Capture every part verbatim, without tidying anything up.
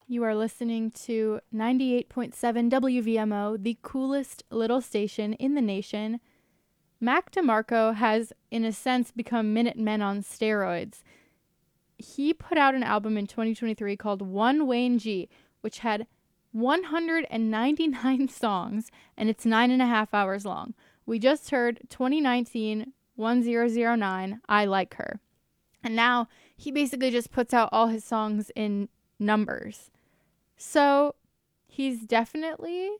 You are listening to ninety-eight point seven W V M O, the coolest little station in the nation. Mac DeMarco has, in a sense, become Minutemen on steroids. He put out an album in twenty twenty-three called One Wayne G, which had one hundred ninety-nine songs, and it's nine and a half hours long. We just heard twenty nineteen one thousand nine, I Like Her. And now he basically just puts out all his songs in numbers. So he's definitely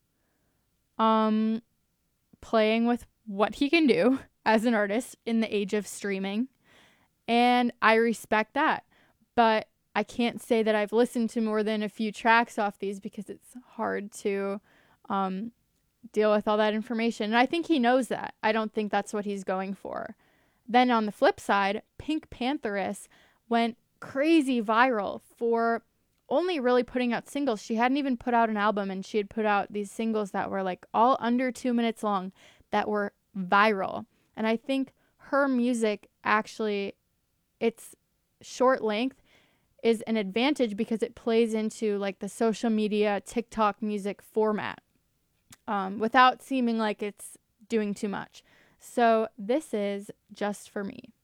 um playing with what he can do as an artist in the age of streaming. And I respect that. But I can't say that I've listened to more than a few tracks off these because it's hard to um, deal with all that information. And I think he knows that. I don't think that's what he's going for. Then on the flip side, Pink Pantheress went crazy viral for only really putting out singles. She hadn't even put out an album, and she had put out these singles that were like all under two minutes long that were viral. And I think her music actually, its short length is an advantage because it plays into like the social media TikTok music format um, without seeming like it's doing too much. So this is Just For Me.